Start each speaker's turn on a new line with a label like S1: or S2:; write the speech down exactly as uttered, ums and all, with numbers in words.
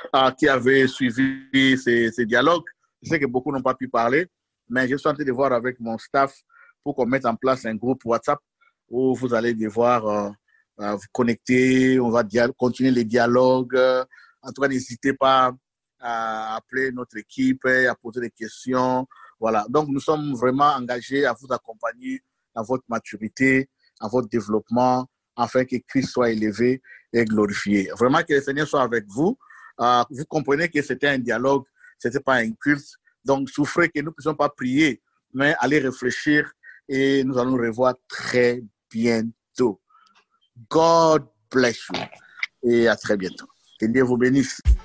S1: euh, qui avait suivi ces, ces dialogues. Je sais que beaucoup n'ont pas pu parler, mais je suis en train de voir avec mon staff pour qu'on mette en place un groupe WhatsApp où vous allez devoir euh, euh, vous connecter, on va continuer les dialogues. En tout cas, n'hésitez pas à appeler notre équipe, à poser des questions. Voilà. Donc, nous sommes vraiment engagés à vous accompagner dans votre maturité, dans votre développement, afin que Christ soit élevé et glorifié. Vraiment, que le Seigneur soit avec vous. Euh, vous comprenez que c'était un dialogue, ce n'était pas un culte. Donc, souffrez que nous ne puissions pas prier, mais allez réfléchir et nous allons nous revoir très bientôt. God bless you et à très bientôt. Que Dieu vous bénisse.